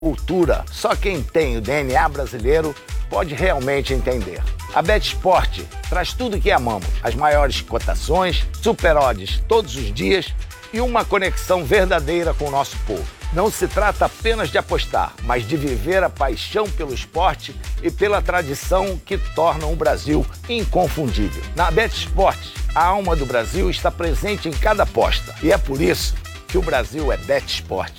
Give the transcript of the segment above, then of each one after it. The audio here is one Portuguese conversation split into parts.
Cultura, só quem tem o DNA brasileiro pode realmente entender. A BetSport traz tudo o que amamos, as maiores cotações, super odds todos os dias e uma conexão verdadeira com o nosso povo. Não se trata apenas de apostar, mas de viver a paixão pelo esporte e pela tradição que tornam o Brasil inconfundível. Na BetSport, a alma do Brasil está presente em cada aposta e é por isso que o Brasil é BetSport.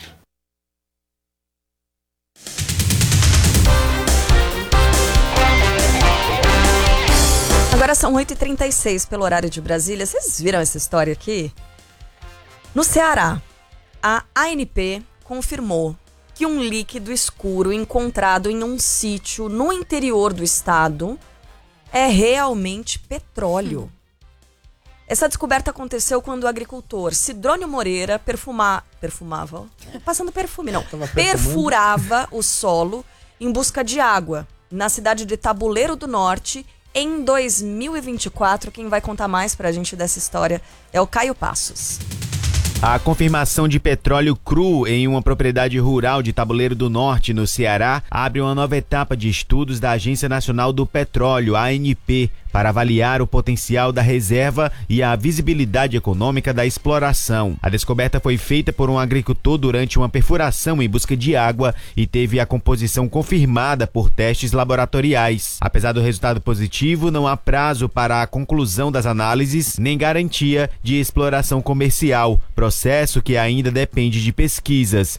Agora são 8h36 pelo horário de Brasília. Vocês viram essa história aqui? No Ceará, a ANP confirmou que um líquido escuro encontrado em um sítio no interior do estado é realmente petróleo. Essa descoberta aconteceu quando o agricultor Sidrônio Moreira perfumava o solo em busca de água na cidade de Tabuleiro do Norte em 2024. Quem vai contar mais pra gente dessa história é o Caio Passos. A confirmação de petróleo cru em uma propriedade rural de Tabuleiro do Norte, no Ceará, abre uma nova etapa de estudos da Agência Nacional do Petróleo, ANP, para avaliar o potencial da reserva e a visibilidade econômica da exploração. A descoberta foi feita por um agricultor durante uma perfuração em busca de água e teve a composição confirmada por testes laboratoriais. Apesar do resultado positivo, não há prazo para a conclusão das análises nem garantia de exploração comercial, processo que ainda depende de pesquisas.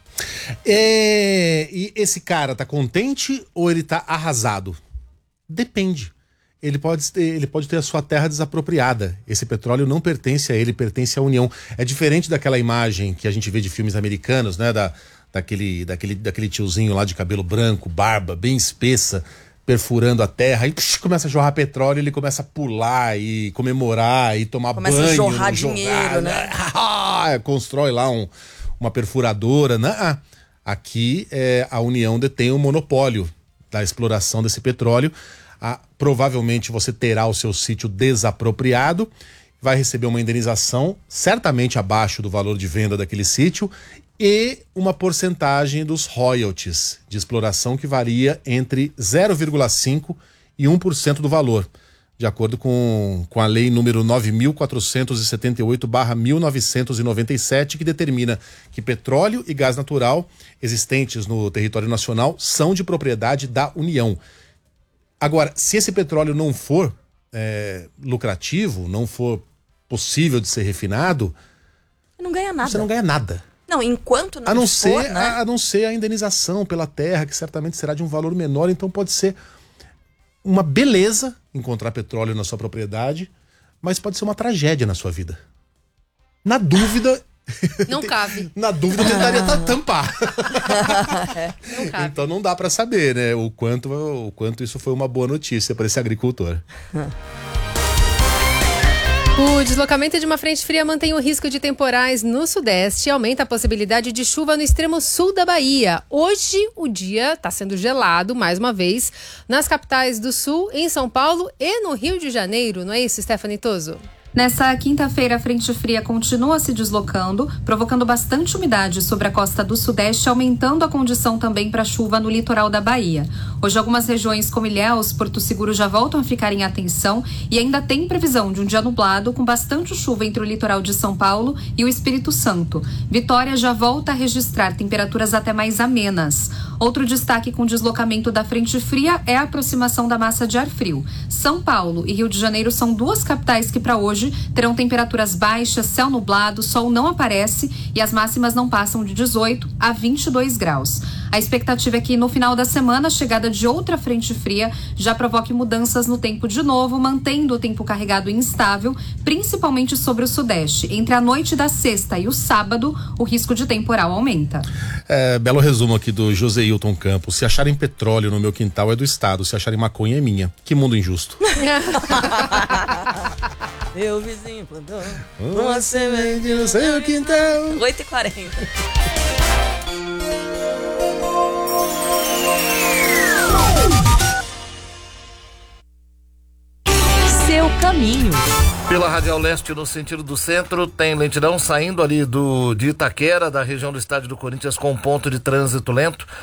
E esse cara tá contente ou ele tá arrasado? Depende. Ele pode ter a sua terra desapropriada. Esse petróleo não pertence a ele, pertence à União. É diferente daquela imagem que a gente vê de filmes americanos, né? Daquele tiozinho lá de cabelo branco, barba bem espessa, perfurando a terra, e começa a jorrar petróleo, ele começa a pular e comemorar e tomar banho. Começa a jorrar dinheiro, né? Constrói lá uma perfuradora. Né? Aqui a União detém o monopólio da exploração desse petróleo. Provavelmente você terá o seu sítio desapropriado, vai receber uma indenização certamente abaixo do valor de venda daquele sítio e uma porcentagem dos royalties de exploração que varia entre 0,5% e 1% do valor, de acordo com a lei número 9.478/1997, que determina que petróleo e gás natural existentes no território nacional são de propriedade da União. Agora, se esse petróleo não for lucrativo, não for possível de ser refinado, não ganha nada. Você não ganha nada. Não, enquanto não for, né? A não ser a indenização pela terra, que certamente será de um valor menor, então pode ser uma beleza encontrar petróleo na sua propriedade, mas pode ser uma tragédia na sua vida. Na dúvida... Não cabe. Na dúvida, eu tentaria tampar. Não cabe. Então não dá pra saber, né? O quanto isso foi uma boa notícia para esse agricultor. O deslocamento de uma frente fria mantém o risco de temporais no sudeste e aumenta a possibilidade de chuva no extremo sul da Bahia. Hoje o dia está sendo gelado, mais uma vez, nas capitais do sul, em São Paulo e no Rio de Janeiro. Não é isso, Stephanie Toso? Nessa quinta-feira, a frente fria continua se deslocando, provocando bastante umidade sobre a costa do sudeste, aumentando a condição também para chuva no litoral da Bahia. Hoje, algumas regiões como Ilhéus, Porto Seguro já voltam a ficar em atenção e ainda tem previsão de um dia nublado com bastante chuva entre o litoral de São Paulo e o Espírito Santo. Vitória já volta a registrar temperaturas até mais amenas. Outro destaque com o deslocamento da frente fria é a aproximação da massa de ar frio. São Paulo e Rio de Janeiro são duas capitais que para hoje terão temperaturas baixas, céu nublado, sol não aparece e as máximas não passam de 18 a 22 graus. A expectativa é que no final da semana a chegada de outra frente fria já provoque mudanças no tempo de novo, mantendo o tempo carregado e instável, principalmente sobre o sudeste. Entre a noite da sexta e o sábado, o risco de temporal aumenta. Belo resumo aqui do José Hilton Campos. Se acharem petróleo no meu quintal é do estado, se acharem maconha é minha. Que mundo injusto. Meu vizinho plantou uma semente no seu quintal. 8h40. Seu caminho. Pela Pela Radial Leste, no sentido do centro, tem lentidão saindo ali de Itaquera, da região do estádio do Corinthians, com ponto de trânsito lento.